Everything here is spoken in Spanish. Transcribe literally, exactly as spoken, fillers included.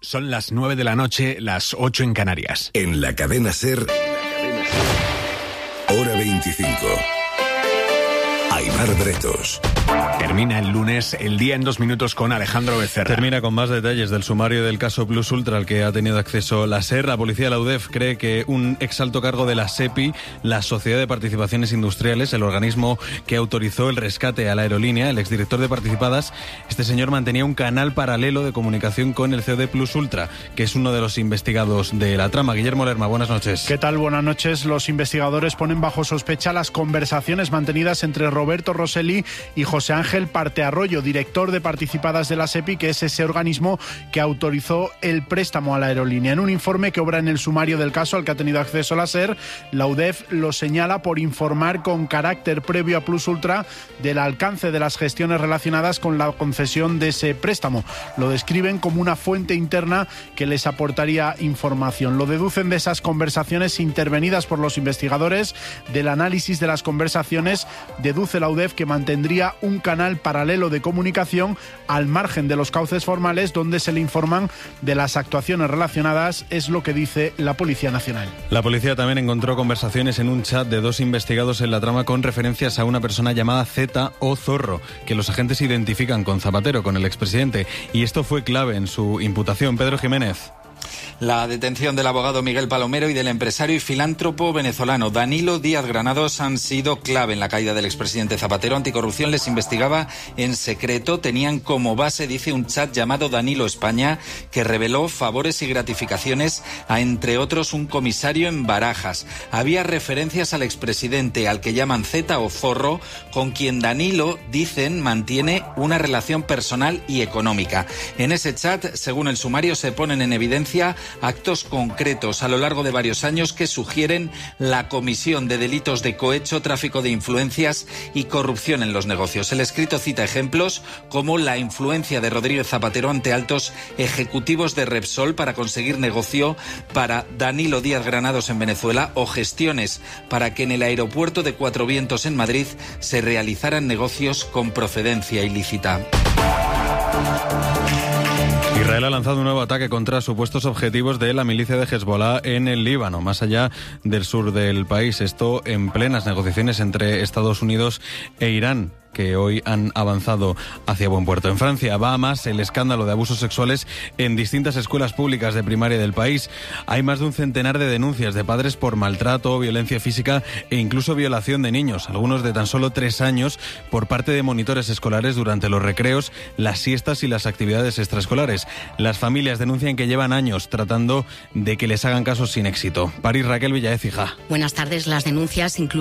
Son las nueve de la noche, las ocho en Canarias. En la cadena SER, hora veinticinco. Aimar Bretos. Termina el lunes, el día en dos minutos con Alejandro Becerra. Termina con más detalles del sumario del caso Plus Ultra al que ha tenido acceso la SER. La policía de la U D E F cree que un exalto cargo de la SEPI, la Sociedad de Participaciones Industriales, el organismo que autorizó el rescate a la aerolínea, el exdirector de Participadas, este señor mantenía un canal paralelo de comunicación con el C E O de Plus Ultra, que es uno de los investigados de la trama. Guillermo Lerma, buenas noches. ¿Qué tal? Buenas noches. Los investigadores ponen bajo sospecha las conversaciones mantenidas entre Roberto Rosselli y José Ángel Partearroyo, director de Participadas de la SEPI, que es ese organismo que autorizó el préstamo a la aerolínea. En un informe que obra en el sumario del caso al que ha tenido acceso la SER, la U D E F lo señala por informar con carácter previo a Plus Ultra del alcance de las gestiones relacionadas con la concesión de ese préstamo. Lo describen como una fuente interna que les aportaría información. Lo deducen de esas conversaciones intervenidas por los investigadores. Del análisis de las conversaciones deduce la U D E F que mantendría un canal paralelo de comunicación al margen de los cauces formales donde se le informan de las actuaciones relacionadas, es lo que dice la Policía Nacional. La policía también encontró conversaciones en un chat de dos investigados en la trama con referencias a una persona llamada Z o Zorro, que los agentes identifican con Zapatero, con el expresidente, y esto fue clave en su imputación. Pedro Jiménez. La detención del abogado Miguel Palomero y del empresario y filántropo venezolano Danilo Díaz Granados han sido clave en la caída del expresidente Zapatero. Anticorrupción les investigaba en secreto. Tenían como base, dice, un chat llamado Danilo España que reveló favores y gratificaciones a, entre otros, un comisario en Barajas. Había referencias al expresidente, al que llaman Z o Zorro, con quien Danilo, dicen, mantiene una relación personal y económica. En ese chat, según el sumario, se ponen en evidencia actos concretos a lo largo de varios años que sugieren la comisión de delitos de cohecho, tráfico de influencias y corrupción en los negocios. El escrito cita ejemplos como la influencia de Rodríguez Zapatero ante altos ejecutivos de Repsol para conseguir negocio para Danilo Díaz Granados en Venezuela o gestiones para que en el aeropuerto de Cuatro Vientos en Madrid se realizaran negocios con procedencia ilícita. Israel ha lanzado un nuevo ataque contra supuestos objetivos de la milicia de Hezbollah en el Líbano, más allá del sur del país. Esto en plenas negociaciones entre Estados Unidos e Irán, que hoy han avanzado hacia buen puerto. En Francia va a más el escándalo de abusos sexuales en distintas escuelas públicas de primaria del país. Hay más de un centenar de denuncias de padres por maltrato, violencia física e incluso violación de niños, algunos de tan solo tres años, por parte de monitores escolares durante los recreos, las siestas y las actividades extraescolares. Las familias denuncian que llevan años tratando de que les hagan caso sin éxito. París, Raquel Villaécija. Buenas tardes. Las denuncias incluyen